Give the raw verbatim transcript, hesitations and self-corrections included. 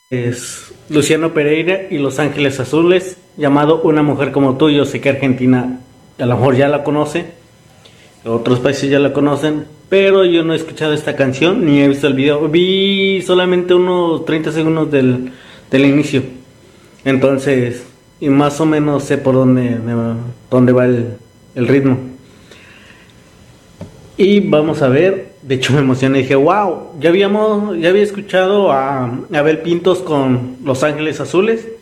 Es Luciano Pereira y Los Ángeles Azules, llamado Una mujer como tú. Yo sé que Argentina a lo mejor ya la conoce, otros países ya la conocen, pero yo no he escuchado esta canción ni he visto el video. Vi solamente unos treinta segundos del, del inicio. Entonces, y más o menos sé por dónde, dónde va el, el ritmo. Y vamos a ver, de hecho me emocioné y dije, wow, ya habíamos, ya había escuchado a Abel Pintos con Los Ángeles Azules,